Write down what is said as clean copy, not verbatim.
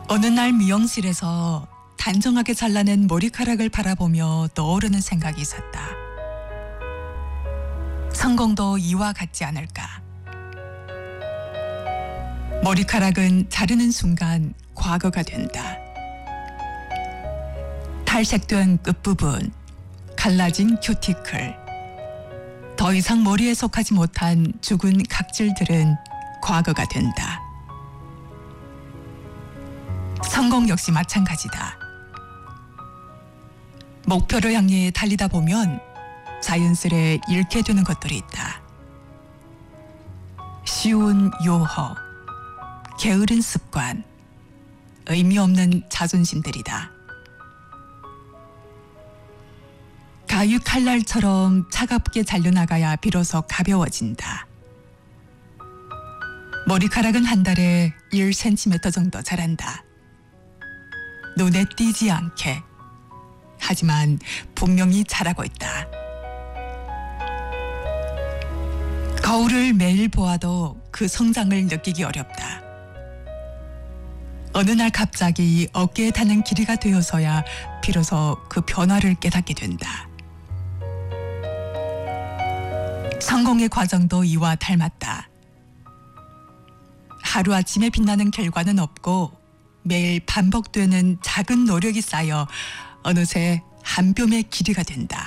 어느 날 미용실에서 단정하게 잘라낸 머리카락을 바라보며 떠오르는 생각이 있었다. 성공도 이와 같지 않을까. 머리카락은 자르는 순간 과거가 된다. 탈색된 끝부분, 갈라진 큐티클, 더 이상 머리에 속하지 못한 죽은 각질들은 과거가 된다. 성공 역시 마찬가지다. 목표를 향해 달리다 보면 자연스레 잃게 되는 것들이 있다. 쉬운 요허, 게으른 습관, 의미 없는 자존심들이다. 가위 칼날처럼 차갑게 잘려나가야 비로소 가벼워진다. 머리카락은 한 달에 1cm 정도 자란다. 눈에 띄지 않게. 하지만 분명히 자라고 있다. 거울을 매일 보아도 그 성장을 느끼기 어렵다. 어느 날 갑자기 어깨에 닿는 길이가 되어서야 비로소 그 변화를 깨닫게 된다. 성공의 과정도 이와 닮았다. 하루아침에 빛나는 결과는 없고 매일 반복되는 작은 노력이 쌓여 어느새 한 뼘의 길이가 된다.